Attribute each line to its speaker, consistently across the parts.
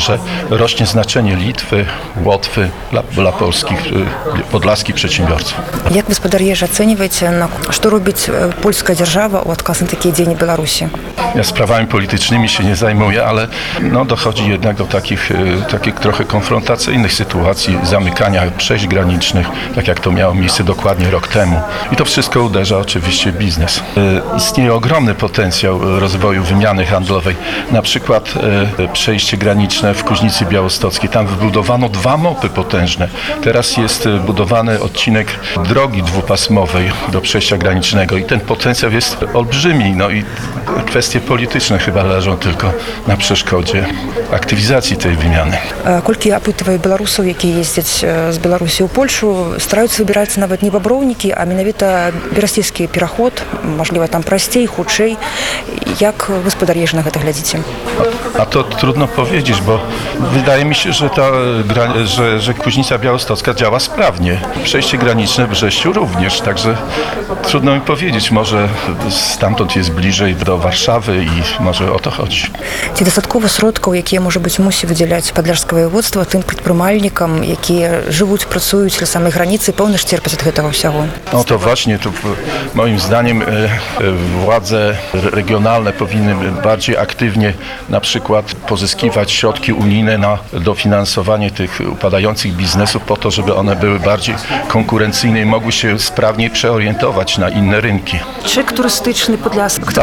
Speaker 1: że rośnie znaczenie Litwy, Łotwy dla polskich, podlaskich przedsiębiorców.
Speaker 2: Jak gospodar Jerzy oceniacie, co robić polska держава u odkazu na takie dzienie Białorusi?
Speaker 1: Ja sprawami politycznymi się nie zajmuję, ale dochodzi jednak do takich trochę konfrontacyjnych sytuacji, zamykania przejść granicznych, tak jak to miało miejsce dokładnie rok temu. I to wszystko uderza oczywiście w biznes. Istnieje ogromny potencjał rozwoju wymiany handlowej. Na przykład przejście graniczne w Kuźnicy Białostockiej. Tam wybudowano 2 mopy potężne. Teraz jest budowany odcinek drogi dwupasmowej do przejścia granicznego i ten potencjał jest olbrzymi. I kwestie polityczne chyba leżą tylko na przeszkodzie aktywizacji tej wymiany.
Speaker 2: Колькі апытвае беларусаў, якія ездзяць з Беларусі ў Польшу, стараюцца выбіраць нават не баброўнікі, а менавіта берасцейскі пераход, мажліва там прасцей, хутчэй. Jak gospodar Jerzy na to глядзіце?
Speaker 1: A to trudno powiedzieć, bo wydaje mi się, że Kuźnica Białostocka działa sprawnie. Przejście graniczne w Brześciu również, także trudno mi powiedzieć. Może stamtąd jest bliżej do Warszawy i może o to chodzi.
Speaker 2: Ці дастаткова сродкаў, якія, можа быць, мусіць выдзяляць падляшскае воеводства тым прадпрымальнікам, якія жывуць, працуюць на самай граніцы, пэўна ж церпяць ад гэтага ўсяго?
Speaker 1: To właśnie, to moim zdaniem władze regionalne powinny bardziej aktywnie na przykład pozyskiwać środki unijne na dofinansowanie tych upadających biznesów po to, żeby one były bardziej konkurencyjne i mogły się sprawniej przeorientować na inne rynki.
Speaker 2: Czek turystyczny Podlask.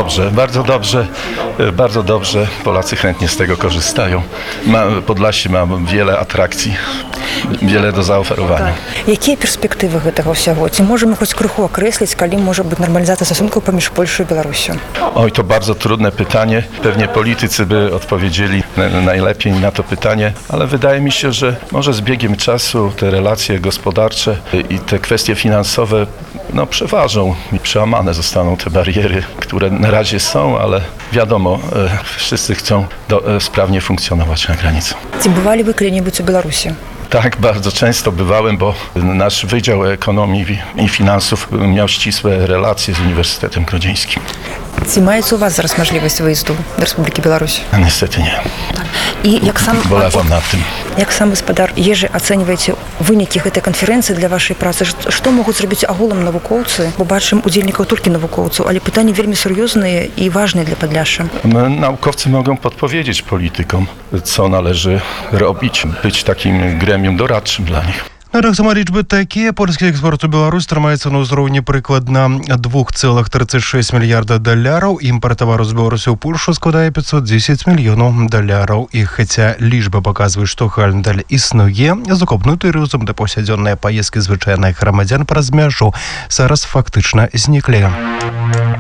Speaker 1: Bardzo dobrze. Polacy chętnie z tego korzystają. Podlasie ma wiele atrakcji, wiele do zaoferowania.
Speaker 2: Jakie perspektywy tego всего? Czy możemy choć krzychu określić, kiedy może być normalizacja stosunków pomiędzy Polską i Białorusią?
Speaker 1: Oj, to bardzo trudne pytanie. Pewnie politycy by odpowiedzieli najlepiej na to pytanie, ale wydaje mi się, że może z biegiem czasu te relacje gospodarcze i te kwestie finansowe przeważą i przełamane zostaną te bariery, które na razie są, ale wiadomo, wszyscy chcą sprawnie funkcjonować na granicy.
Speaker 2: Czy bywali wy kiedy-nibudź w Białorusi?
Speaker 1: Tak, bardzo często bywałem, bo nasz Wydział Ekonomii i Finansów miał ścisłe relacje z Uniwersytetem Grodzieńskim.
Speaker 2: Czy macie u was zaraz możliwość wyjazdu do Republiki Białorusi?
Speaker 1: Niestety nie.
Speaker 2: I jak sam
Speaker 1: bolewam nad tym.
Speaker 2: Jak sam gospodar Jerzy oceniacie wyniki tej konferencji dla waszej pracy? Co mogą zrobić ogólnie naukowcy? Bo baczymy udzielników tylko naukowców, ale pytanie bardzo seriozne i ważne dla Podlasia.
Speaker 1: Naukowcy mogą podpowiedzieć politykom, co należy robić, być takim gremium doradczym dla nich.
Speaker 3: Таксама лічбы такія. Польскі экспорт у Беларусь трымаецца на ўзроўні прыкладна 2,36 мільярда даляраў. Імпарт тавару з Беларусі ў Польшу складае 510 мільёнаў даляраў. І хаця лічба паказвае, што гандаль існуе, закопную турызм да паўсядзённыя паездкі звычайных грамадзян праз мяжу зараз фактычна зніклі.